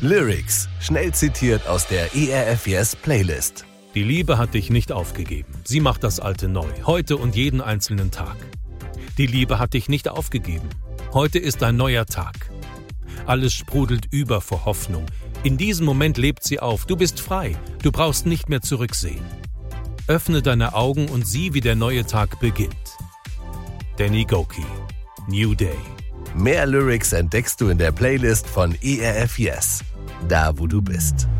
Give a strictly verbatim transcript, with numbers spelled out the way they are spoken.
Lyrics, schnell zitiert aus der E R F Yes Playlist. Die Liebe hat dich nicht aufgegeben. Sie macht das Alte neu, heute und jeden einzelnen Tag. Die Liebe hat dich nicht aufgegeben. Heute ist ein neuer Tag. Alles sprudelt über vor Hoffnung. In diesem Moment lebt sie auf. Du bist frei. Du brauchst nicht mehr zurücksehen. Öffne deine Augen und sieh, wie der neue Tag beginnt. Danny Gokey, New Day. Mehr Lyrics entdeckst du in der Playlist von E R F Yes, da wo du bist.